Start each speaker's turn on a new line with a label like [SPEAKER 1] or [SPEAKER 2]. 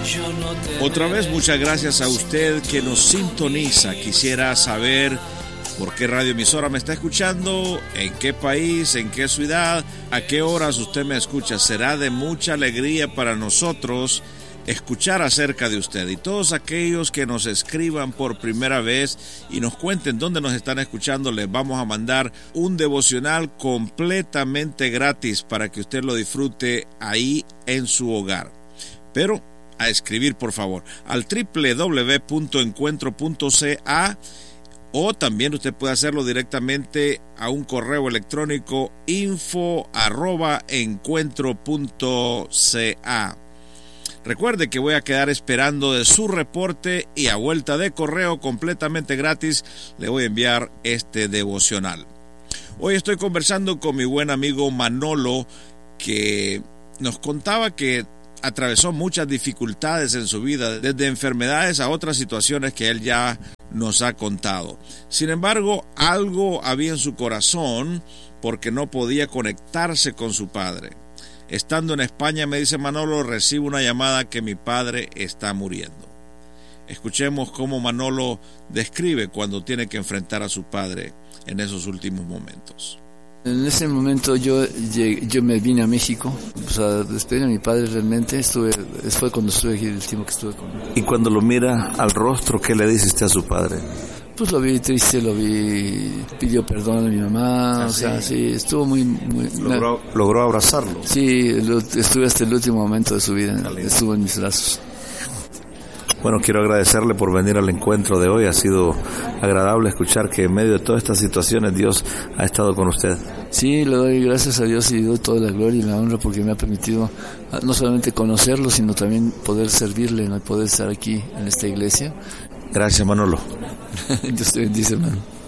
[SPEAKER 1] Otra vez, muchas gracias a usted que nos sintoniza. Quisiera saber por qué radioemisora me está escuchando, en qué país, en qué ciudad, a qué horas usted me escucha. Será de mucha alegría para nosotros escuchar acerca de usted, y todos aquellos que nos escriban por primera vez y nos cuenten dónde nos están escuchando, les vamos a mandar un devocional completamente gratis para que usted lo disfrute ahí en su hogar. Pero a escribir, por favor, al www.encuentro.ca, o también usted puede hacerlo directamente a un correo electrónico info@encuentro.ca. Recuerde que voy a quedar esperando de su reporte, y a vuelta de correo completamente gratis le voy a enviar este devocional. Hoy estoy conversando con mi buen amigo Manolo, que nos contaba que atravesó muchas dificultades en su vida, desde enfermedades a otras situaciones que él ya nos ha contado. Sin embargo, algo había en su corazón porque no podía conectarse con su padre. Estando en España, me dice Manolo, recibo una llamada que mi padre está muriendo. Escuchemos cómo Manolo describe cuando tiene que enfrentar a su padre en esos últimos momentos.
[SPEAKER 2] En ese momento yo me vine a México, a despedir a mi padre realmente. Fue cuando estuve aquí, el tiempo que estuve con él.
[SPEAKER 3] Y cuando lo mira al rostro, ¿qué le dice usted a su padre?
[SPEAKER 2] Pues lo vi triste, pidió perdón a mi mamá, sí, estuvo muy
[SPEAKER 3] ¿Logró abrazarlo?
[SPEAKER 2] Sí, estuve hasta el último momento de su vida, estuvo en mis brazos.
[SPEAKER 3] Bueno, quiero agradecerle por venir al encuentro de hoy. Ha sido agradable escuchar que en medio de todas estas situaciones Dios ha estado con usted.
[SPEAKER 2] Sí, le doy gracias a Dios y doy toda la gloria y la honra porque me ha permitido no solamente conocerlo, sino también poder servirle, ¿no? Poder estar aquí en esta iglesia.
[SPEAKER 3] Gracias, Manolo.
[SPEAKER 2] Dios te bendice, hermano.